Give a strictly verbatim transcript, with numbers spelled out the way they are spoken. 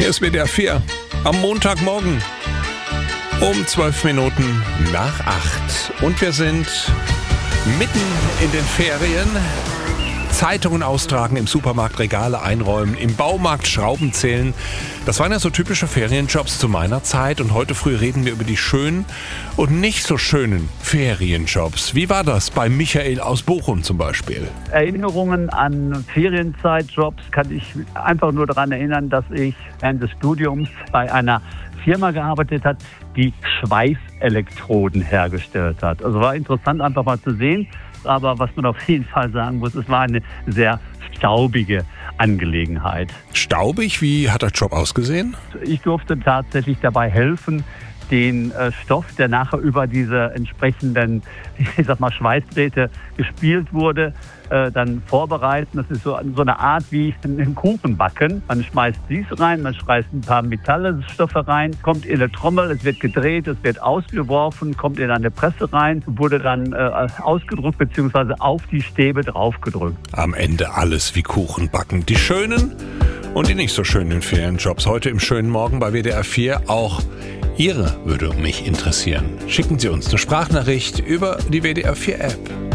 Hier ist W D R vier am Montagmorgen um zwölf Minuten nach acht. Und wir sind mitten in den Ferien. Zeitungen austragen, im Supermarkt Regale einräumen, im Baumarkt Schrauben zählen. Das waren ja so typische Ferienjobs zu meiner Zeit. Und heute früh reden wir über die schönen und nicht so schönen Ferienjobs. Wie war das bei Michael aus Bochum zum Beispiel? Erinnerungen an Ferienzeitjobs kann ich einfach nur daran erinnern, dass ich während des Studiums bei einer Firma gearbeitet hat, die Schweißelektroden hergestellt hat. Also war interessant einfach mal zu sehen. Aber was man auf jeden Fall sagen muss, es war eine sehr staubige Angelegenheit. Staubig? Wie hat der Job ausgesehen? Ich durfte tatsächlich dabei helfen, den äh, Stoff, der nachher über diese entsprechenden, ich sag mal, Schweißdrähte gespielt wurde, äh, dann vorbereiten. Das ist so, so eine Art wie einen Kuchen backen. Man schmeißt dies rein, man schmeißt ein paar Metallstoffe rein, kommt in eine Trommel, es wird gedreht, es wird ausgeworfen, kommt in eine Presse rein, wurde dann äh, ausgedrückt bzw. auf die Stäbe draufgedrückt. Am Ende alles wie Kuchen backen. Die schönen und die nicht so schönen Ferienjobs. Heute im schönen Morgen bei W D R vier auch Ihre würde mich interessieren. Schicken Sie uns eine Sprachnachricht über die W D R vier App.